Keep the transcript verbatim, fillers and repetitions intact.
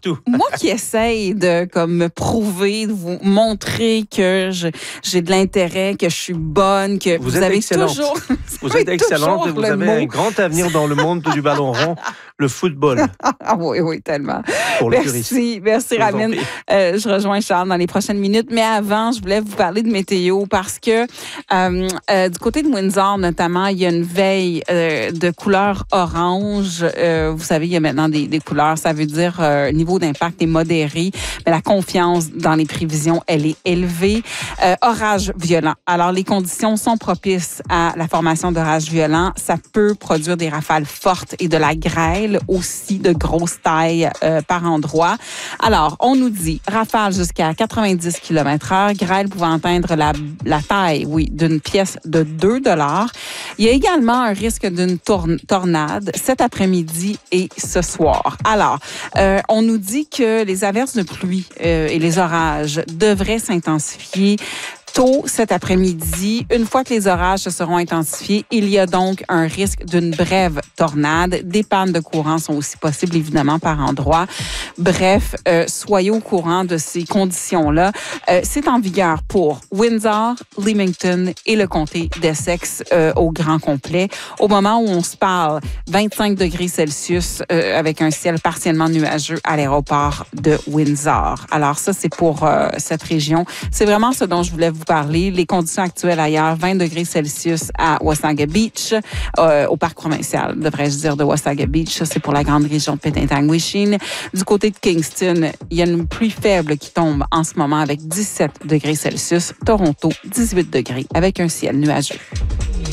partout. Moi qui essaye de comme, me prouver, de vous montrer que je, j'ai de l'intérêt, que je suis bonne, que vous, vous êtes avez excellente. toujours... Vous, vous êtes excellente et vous avez mot. un grand avenir dans le monde du ballon rond, le football. Ah oui, oui, tellement. Pour le Merci, merci Ramine. Euh, je rejoins Charles dans les prochaines minutes, mais avant, je voulais vous parler de météo parce que euh, euh, du côté de Windsor, notamment, il y a une veille euh, de couleur orange. Euh, vous savez, il y a maintenant des, des couleurs, ça veut dire euh, niveau d'impact est modéré, mais la confiance dans les prévisions, elle est élevée. Euh, orage violent. Alors, les conditions sont propices à la formation d'orages violents. Ça peut produire des rafales fortes et de la grêle, aussi de grosse taille euh, par endroit. Alors, on nous dit rafales jusqu'à quatre-vingt-dix kilomètres heure, grêle pouvant atteindre la, la taille, oui, d'une pièce de deux dollars. Il y a également un risque d'une tourne, tornade cet après-midi et ce soir. Alors, euh, on nous dit que les averses de pluie euh, et les orages devraient s'intensifier tôt cet après-midi. Une fois que les orages se seront intensifiés, il y a donc un risque d'une brève tornade. Des pannes de courant sont aussi possibles, évidemment, par endroit. Bref, euh, soyez au courant de ces conditions-là. Euh, c'est en vigueur pour Windsor, Leamington et le comté d'Essex euh, au grand complet. Au moment où on se parle, vingt-cinq degrés Celsius euh, avec un ciel partiellement nuageux à l'aéroport de Windsor. Alors ça, c'est pour euh, cette région. C'est vraiment ce dont je voulais vous parler. Les conditions actuelles ailleurs, vingt degrés Celsius à Wasaga Beach, euh, au parc provincial, devrais-je dire, de Wasaga Beach. Ça, c'est pour la grande région de Peteintang-Wisheen. Du côté de Kingston, il y a une pluie faible qui tombe en ce moment avec dix-sept degrés Celsius. Toronto, dix-huit degrés avec un ciel nuageux.